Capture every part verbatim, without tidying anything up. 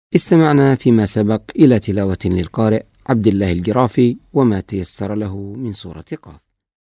استمعنا فيما سبق إلى تلاوة للقارئ عبد الله الجرافي وما تيسر له من سورة قاف.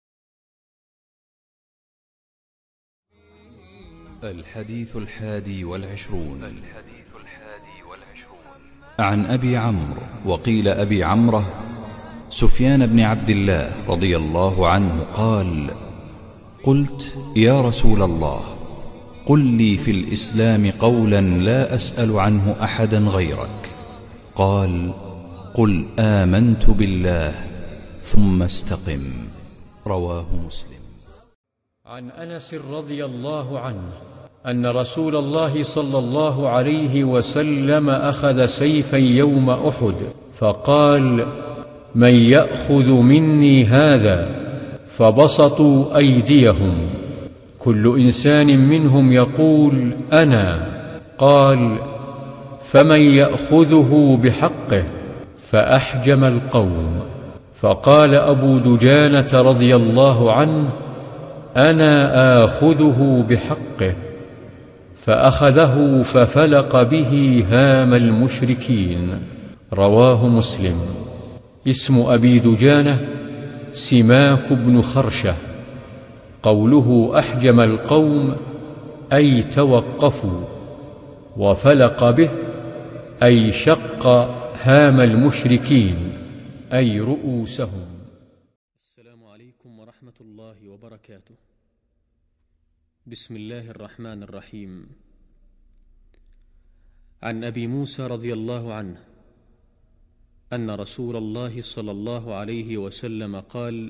الحديث الحادي والعشرون الحديث الحادي والعشرون عن أبي عمرو وقيل أبي عمره سفيان بن عبد الله رضي الله عنه قال: قلت يا رسول الله، قل لي في الإسلام قولا لا أسأل عنه أحدا غيرك. قال: قل آمنت بالله ثم استقم. رواه مسلم. عن أنس رضي الله عنه أن رسول الله صلى الله عليه وسلم أخذ سيفا يوم أحد فقال: من يأخذ مني هذا؟ فبسطوا أيديهم، كل إنسان منهم يقول أنا. قال: فمن يأخذه بحقه؟ فأحجم القوم. فقال أبو دجانة رضي الله عنه: أنا آخذه بحقه. فأخذه ففلق به هام المشركين. رواه مسلم. اسم أبي دجانة سماك بن خرشة. قوله أحجم القوم أي توقفوا، وفلق به أي شق هام المشركين أي رؤوسهم. السلام عليكم ورحمة الله وبركاته. بسم الله الرحمن الرحيم. عن أبي موسى رضي الله عنه أن رسول الله صلى الله عليه وسلم قال: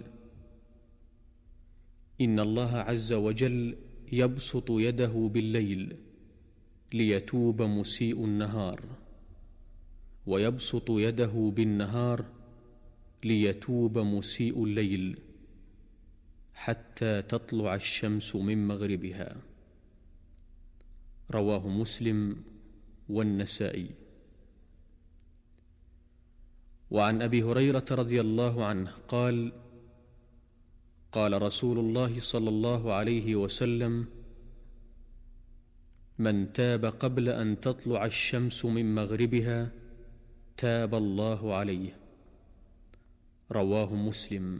إن الله عز وجل يبسط يده بالليل ليتوب مسيء النهار، ويبسط يده بالنهار ليتوب مسيء الليل، حتى تطلع الشمس من مغربها. رواه مسلم والنسائي. وعن أبي هريرة رضي الله عنه قال: قال رسول الله صلى الله عليه وسلم: من تاب قبل أن تطلع الشمس من مغربها تاب الله عليه. رواه مسلم.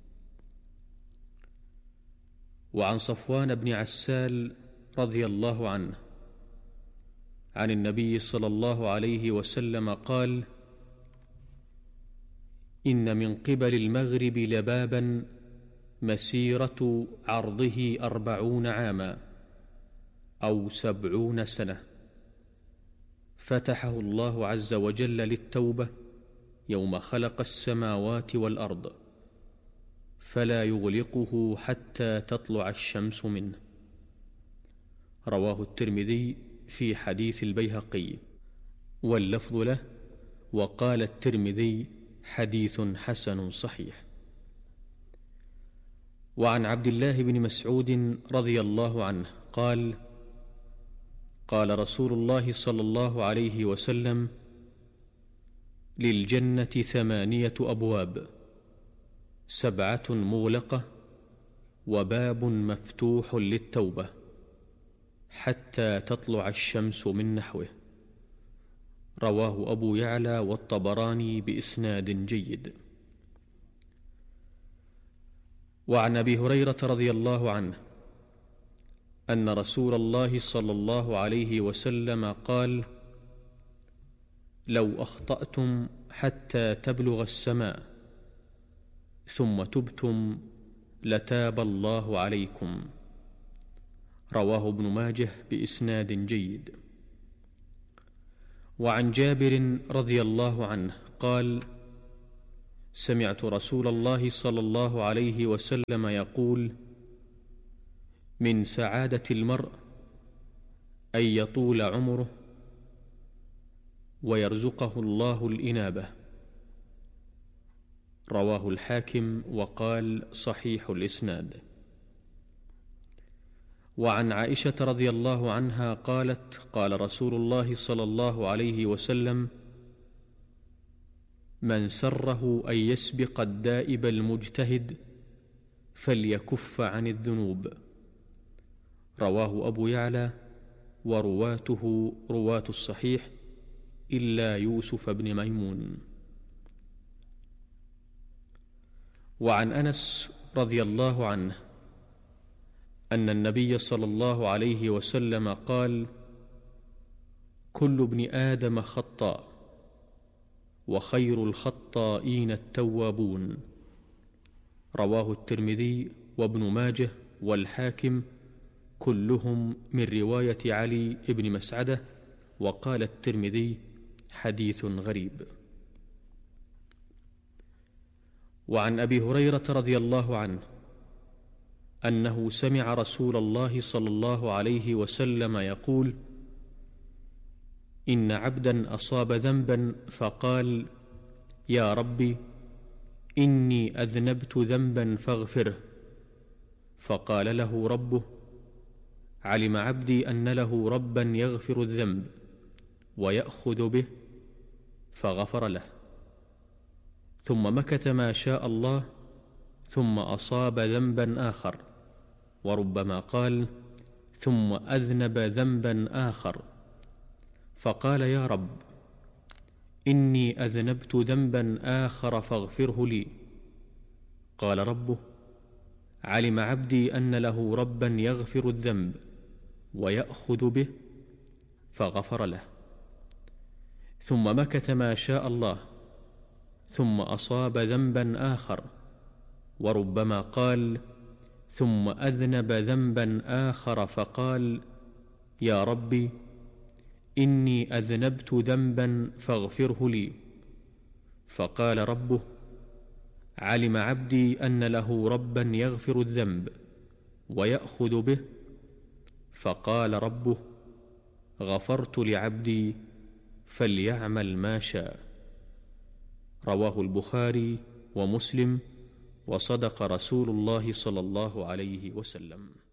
وعن صفوان بن عسال رضي الله عنه عن النبي صلى الله عليه وسلم قال: إن من قبل المغرب لبابا مسيرة عرضه أربعون عاما أو سبعون سنة، فتحه الله عز وجل للتوبة يوم خلق السماوات والأرض، فلا يغلقه حتى تطلع الشمس منه. رواه الترمذي في حديث البيهقي، واللفظ له: وقال الترمذي حديث حسن صحيح. وعن عبد الله بن مسعود رضي الله عنه قال: قال رسول الله صلى الله عليه وسلم: للجنة ثمانية أبواب، سبعة مغلقة وباب مفتوح للتوبة حتى تطلع الشمس من نحوه. رواه أبو يعلى والطبراني بإسناد جيد. وعن أبي هريرة رضي الله عنه أن رسول الله صلى الله عليه وسلم قال: لو أخطأتم حتى تبلغ السماء ثم تبتم لتاب الله عليكم. رواه ابن ماجه بإسناد جيد. وعن جابر رضي الله عنه قال: سمعت رسول الله صلى الله عليه وسلم يقول: من سعادة المرء أن يطول عمره ويرزقه الله الإنابة. رواه الحاكم وقال صحيح الإسناد. وعن عائشة رضي الله عنها قالت: قال رسول الله صلى الله عليه وسلم: من سره أن يسبق الدائب المجتهد فليكف عن الذنوب. رواه أبو يعلى ورواته رواة الصحيح إلا يوسف بن ميمون. وعن أنس رضي الله عنه أن النبي صلى الله عليه وسلم قال: كل ابن آدم خطاء، وخير الخطائين التوابون. رواه الترمذي وابن ماجه والحاكم، كلهم من رواية علي بن مسعدة. وقال الترمذي: حديث غريب. وعن أبي هريرة رضي الله عنه أنه سمع رسول الله صلى الله عليه وسلم يقول: إن عبدا أصاب ذنبا فقال: يا ربي إني أذنبت ذنبا فاغفره، فقال له ربه: علم عبدي أن له ربا يغفر الذنب ويأخذ به، فغفر له. ثم مكث ما شاء الله، ثم أصاب ذنبا آخر، وربما قال: ثم أذنب ذنبا آخر، فقال: يا رب إني أذنبت ذنبا آخر فاغفره لي. قال ربه: علم عبدي أن له ربا يغفر الذنب ويأخذ به، فغفر له. ثم مكث ما شاء الله، ثم أصاب ذنبا آخر، وربما قال: ثم أذنب ذنبا آخر، فقال: يا ربي إني أذنبت ذنبا فاغفره لي. فقال ربه: علم عبدي أن له ربا يغفر الذنب ويأخذ به، فقال ربه: غفرت لعبدي فليعمل ما شاء. رواه البخاري ومسلم، وصدق رسول الله صلى الله عليه وسلم.